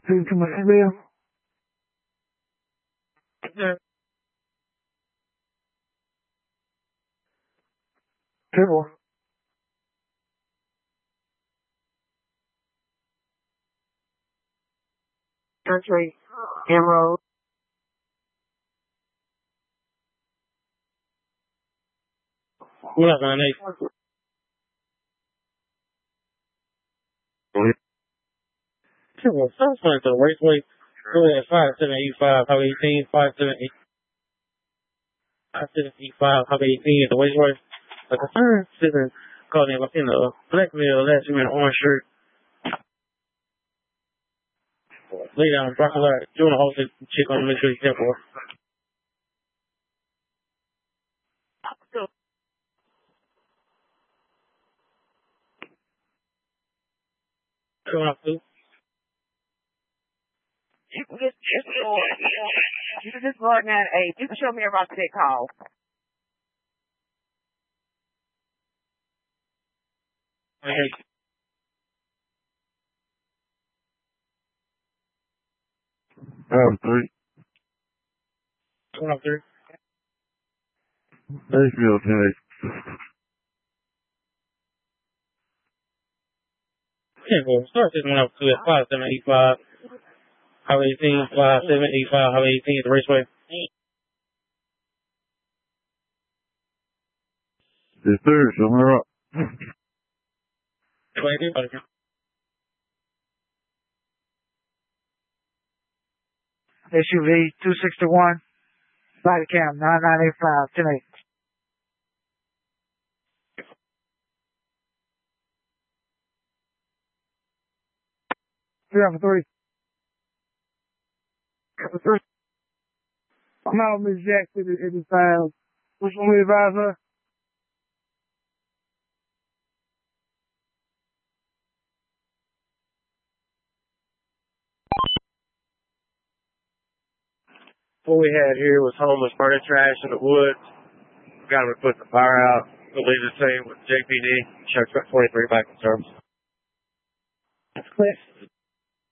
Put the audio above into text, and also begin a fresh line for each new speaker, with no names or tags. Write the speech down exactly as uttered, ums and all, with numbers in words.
Please come on, Bill. Careful. Country, Emerald.
What up, man? Sure, well, first one to the raceway. Really at five seven eight five, Highway eighteen, five seven eight five seven eight five, Highway eighteen at the raceway. A concerned citizen called in in a black male, last man in an orange shirt. Lay down, drop a lot, doing a officer check on him, make sure he's careful. Going up, too.
You can just, just go, you can just go in at eight. You can show me about that call.
Okay.
Oh, three.
Going up, three.
Nashville, Tennessee.
Okay, well, start this one up to at five seven eight five, Highway eighteen, five seven eight five, Highway eighteen at the raceway.
Yes, sir. Somewhere up.
S U V two sixty-one, body cam nine nine eight five, ten eight. Three off of three. Three. I'm out with Miss Jackson at the five. Which one we advise her?
What we had here was homeless burning trash in the woods. Got him to put the fire out. We'll leave the same with J P D. Check twenty-three back in service.
That's clear.